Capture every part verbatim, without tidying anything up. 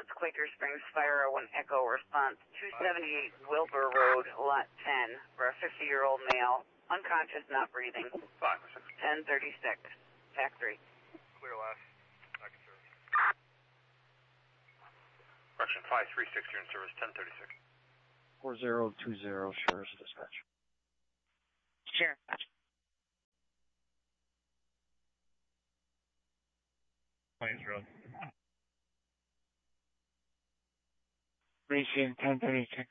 It's Quaker Springs Fire one Echo response, two seventy-eight Wilbur Road, lot ten, for a fifty-year-old male, unconscious, not breathing. Five, six. ten thirty-six, factory. Clear last. I can service. Correction, five three six, you're in service, ten thirty-six. four zero two zero, Sheriff's Dispatch. Sheriff. Plains Road. Recent ten thirty-six.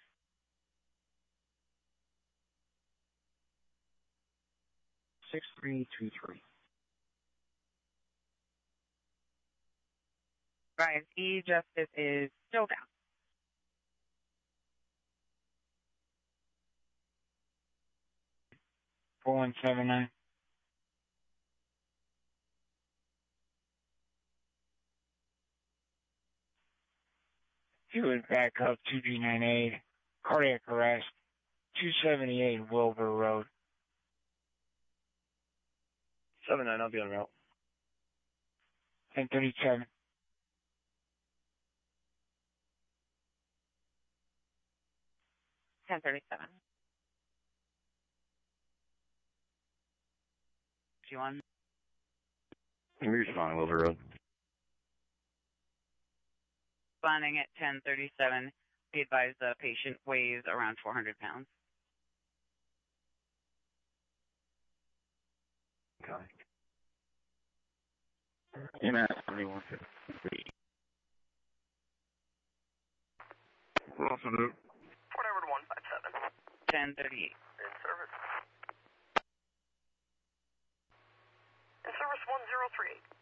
six three two three. Brian, E. Justice is still down. four one seven nine. He would back up two G nine eight, cardiac arrest, two seventy-eight Wilbur Road. seven nine, I'll be on route. ten thirty-seven. ten thirty-seven. Do you want? You're responding, Wilbur Road. Responding at ten thirty-seven. Be advised the patient weighs around four hundred pounds. Okay. M S seventy-one fifty-three. We're also new. Port Edward one five seven. ten thirty-eight. In service. In service one zero three eight.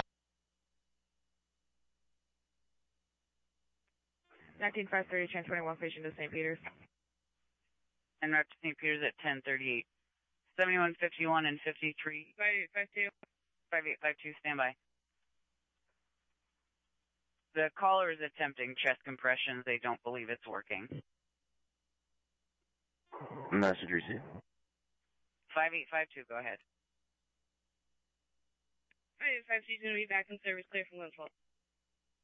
nineteen five thirty, chance twenty-one, patient to Saint Peter's. And route to Saint Peter's at ten thirty-eight. seventy-one fifty-one and fifty-three. five eight five two. five eight five two, standby. The caller is attempting chest compressions. They don't believe it's working. Message received. five eight five two, go ahead. five eight five two is going to be back in service, clear from Lynchville.